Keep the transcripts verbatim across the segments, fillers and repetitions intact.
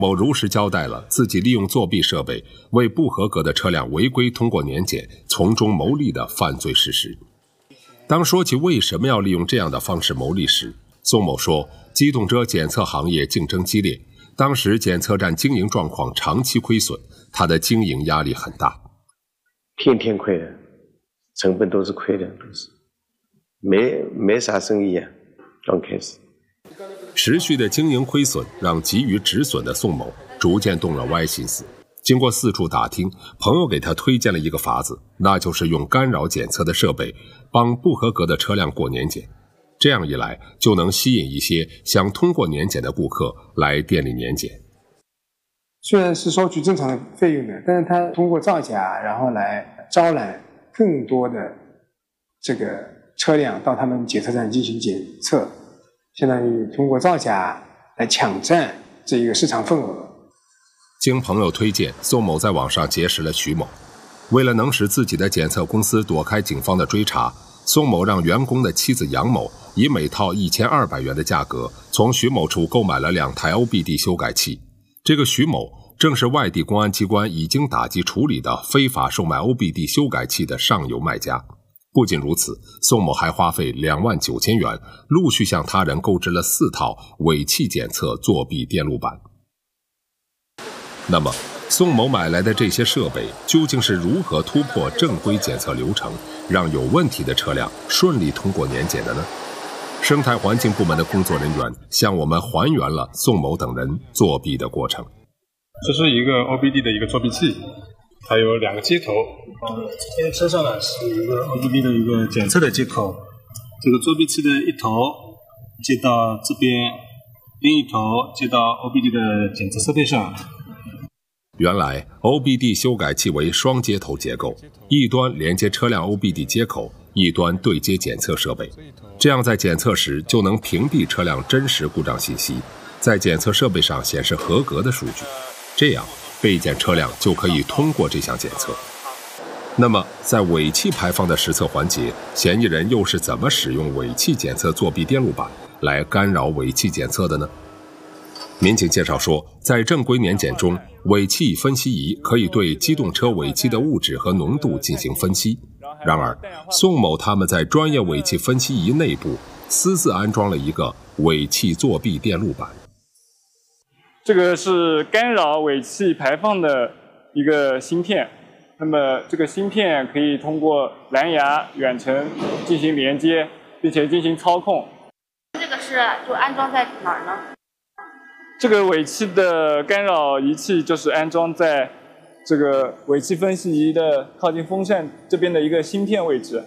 某如实交代了自己利用作弊设备为不合格的车辆违规通过年检，从中牟利的犯罪事实。当说起为什么要利用这样的方式牟利时，宋某说，机动车检测行业竞争激烈，当时检测站经营状况长期亏损，他的经营压力很大。 天天亏的，成本都是亏的，都是没没啥生意啊，刚开始。 持续的经营亏损让急于止损的宋某逐渐动了歪心思。经过四处打听，朋友给他推荐了一个法子，那就是用干扰检测的设备帮不合格的车辆过年检。这样一来，就能吸引一些想通过年检的顾客来店里年检。 虽然是收取正常的费用的，但是他通过造假，然后来招揽更多的这个车辆到他们检测站进行检测，相当于通过造假来抢占这一个市场份额。 经朋友推荐，宋某在网上结识了徐某。为了能使自己的检测公司躲开警方的追查，宋某让员工的妻子杨某以每套一千二百元的价格从徐某处购买了两台 O B D 修改器。这个徐某正是外地公安机关已经打击处理的非法售卖 O B D 修改器的上游卖家。不仅如此，宋某还花费两万九千元，陆续向他人购置了四套伪器检测作弊电路板。那么，宋某买来的这些设备究竟是如何突破正规检测流程，让有问题的车辆顺利通过年检的呢？生态环境部门的工作人员向我们还原了宋某等人作弊的过程。 这是一个 O B D 的一个作弊器，它有两个接头。这个车上呢是一个 O B D 的一个检测的接口，这个作弊器的一头接到这边，另一头接到 O B D 的检测设备上。 原来 O B D 修改器为双接头结构，一端连接车辆 O B D 接口，一端对接检测设备，这样在检测时就能屏蔽车辆真实故障信息，在检测设备上显示合格的数据，这样被检车辆就可以通过这项检测。那么在尾气排放的实测环节，嫌疑人又是怎么使用尾气检测作弊电路板来干扰尾气检测的呢？民警介绍说，在正规年检中，尾气分析仪可以对机动车尾气的物质和浓度进行分析。然而，宋某他们在专业尾气分析仪内部私自安装了一个尾气作弊电路板。 这个是干扰尾气排放的一个芯片，那么这个芯片可以通过蓝牙远程进行连接，并且进行操控。 这个是就安装在哪儿呢？ 这个尾气的干扰仪器就是安装在这个尾气分析仪的靠近风扇这边的一个芯片位置。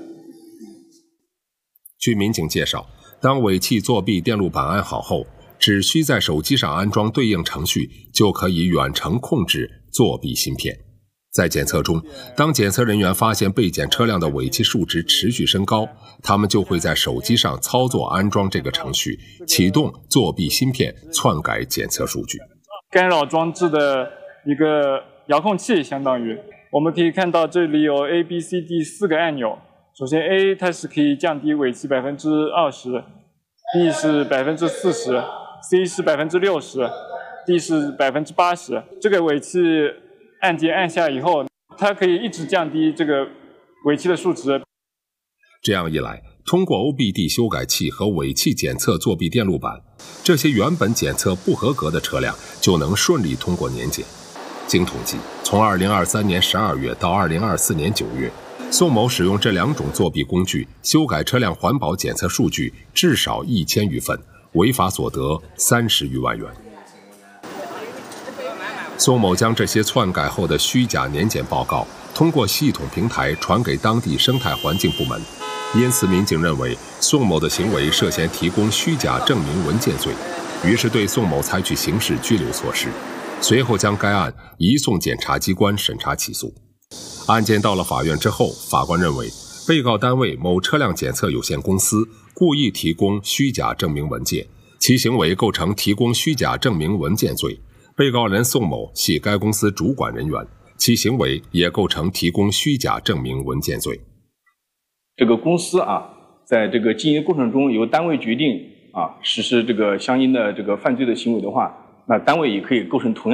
据民警介绍，当尾气作弊电路板安好后，只需在手机上安装对应程序，就可以远程控制作弊芯片。在检测中，当检测人员发现被检车辆的尾气数值持续升高，他们就会在手机上操作安装这个程序，启动作弊芯片篡改检测数据。 干扰装置的一个遥控器，相当于我们可以看到这里有 A、B、C、D 四个按钮。首先 A 它是可以降低尾气百分之二十 ，B 是百分之四十 ，C 是百分之六十 ，D 是百分之八十。这个尾气按键按下以后，它可以一直降低这个尾气的数值。 这样一来，通过 O B D 修改器和尾气检测作弊电路板，这些原本检测不合格的车辆就能顺利通过年检。经统计，从二零二三年十二月到二零二四年九月，宋某使用这两种作弊工具修改车辆环保检测数据至少一千余份，违法所得三十余万元。宋某将这些篡改后的虚假年检报告通过系统平台传给当地生态环境部门，因此民警认为宋某的行为涉嫌提供虚假证明文件罪，于是对宋某采取刑事拘留措施，随后将该案移送检察机关审查起诉。案件到了法院之后，法官认为被告单位某车辆检测有限公司故意提供虚假证明文件，其行为构成提供虚假证明文件罪。被告人宋某系该公司主管人员，其行为也构成提供虚假证明文件罪。 这个公司啊，在这个经营过程中由单位决定啊实施这个相应的这个犯罪的行为的话， 那单位也可以构成同样。